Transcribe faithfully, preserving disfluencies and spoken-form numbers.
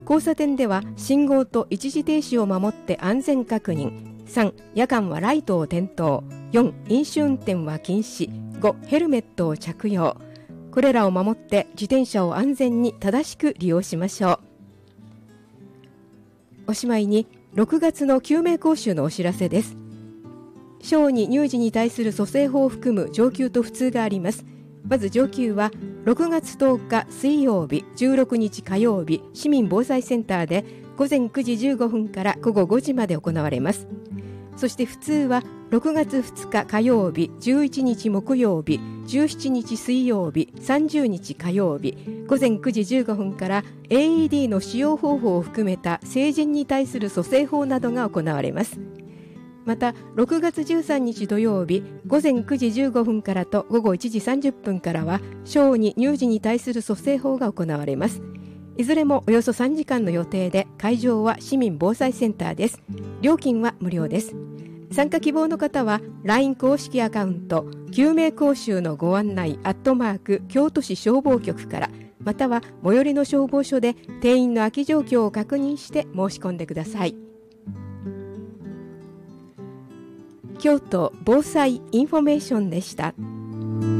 交差点では信号と一時停止を守って安全確認。さん、夜間はライトを点灯。よん、飲酒運転は禁止。ご、ヘルメットを着用。これらを守って自転車を安全に正しく利用しましょう。おしまいにろくがつの救命講習のお知らせです。小児乳児に対する蘇生法を含む上級と普通があります。まず上級はろくがつとおか水曜日、じゅうろくにち火曜日、市民防災センターでごぜんくじじゅうごふんからごごごじまで行われます。そして普通はろくがつふつか火曜日、じゅういちにち木曜日、じゅうしちにち水曜日、さんじゅうにち火曜日、ごぜんくじじゅうごふんから エーイーディー の使用方法を含めた成人に対する蘇生法などが行われます。またろくがつじゅうさんにち土曜日、ごぜんくじじゅうごふんからとごごいちじさんじゅっぷんからは小児乳児に対する蘇生法が行われます。いずれもおよそさんじかんの予定で、会場は市民防災センターです。料金は無料です。参加希望の方は ライン 公式アカウント救命講習のご案内アットマーク京都市消防局から、または最寄りの消防署で定員の空き状況を確認して申し込んでください。京都防災インフォメーションでした。